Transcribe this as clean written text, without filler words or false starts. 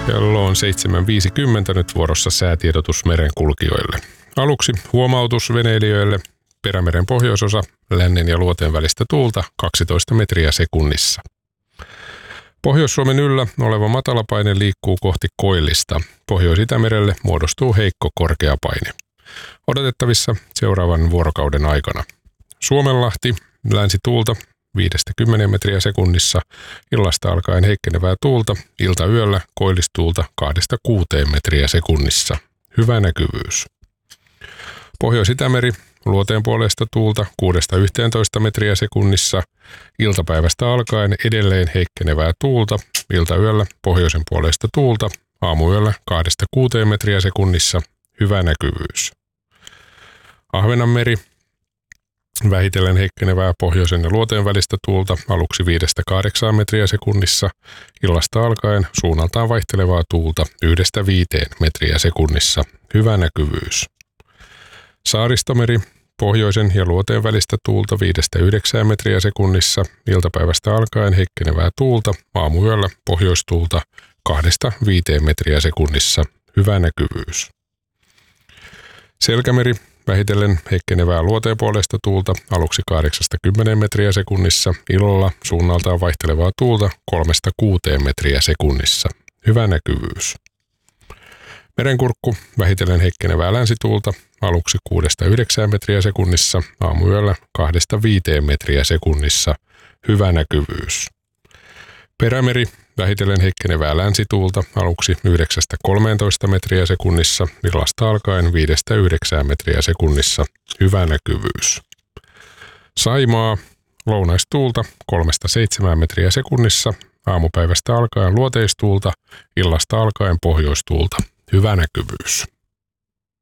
Kello on 7.50 nyt vuorossa säätiedotus merenkulkijoille. Aluksi huomautus veneilijöille. Perämeren pohjoisosa, lännen ja luoteen välistä tuulta 12 metriä sekunnissa. Pohjois-Suomen yllä oleva matalapaine liikkuu kohti koillista. Pohjois-Itämerelle muodostuu heikko korkeapaine. Odotettavissa seuraavan vuorokauden aikana. Suomenlahti, länsituulta 5-10 metriä sekunnissa, illasta alkaen heikkenevää tuulta, iltayöllä koillistuulta 2-6 metriä sekunnissa. Hyvä näkyvyys. Pohjois-Itämeri, luoteen puolesta tuulta 6-11 metriä sekunnissa, iltapäivästä alkaen edelleen heikkenevää tuulta, iltayöllä pohjoisen puolesta tuulta, aamuyöllä 2-6 metriä sekunnissa. Hyvä näkyvyys. Ahvenanmeri, vähitellen heikkenevää pohjoisen ja luoteen välistä tuulta aluksi 5-8 metriä sekunnissa, illasta alkaen suunnaltaan vaihtelevaa tuulta 1-5 metriä sekunnissa. Hyvä näkyvyys. Saaristomeri, pohjoisen ja luoteen välistä tuulta 5-9 metriä sekunnissa, iltapäivästä alkaen heikkenevää tuulta, aamuyöllä pohjoistuulta 2-5 metriä sekunnissa. Hyvä näkyvyys. Selkämeri, vähitellen heikkenevää luoteen puolesta tuulta aluksi 8-10 metriä sekunnissa, illalla suunnaltaan vaihtelevaa tuulta 3-6 metriä sekunnissa. Hyvä näkyvyys. Merenkurkku, vähitellen heikkenevää länsituulta aluksi 6-9 metriä sekunnissa, aamuyöllä 2-5 metriä sekunnissa. Hyvä näkyvyys. Perämeri, vähitellen heikkenevää länsituulta aluksi 9-13 metriä sekunnissa, illasta alkaen 5-9 metriä sekunnissa. Hyvä näkyvyys. Saimaa, lounaistuulta 3-7 metriä sekunnissa, aamupäivästä alkaen luoteistuulta, illasta alkaen pohjoistuulta. Hyvä näkyvyys.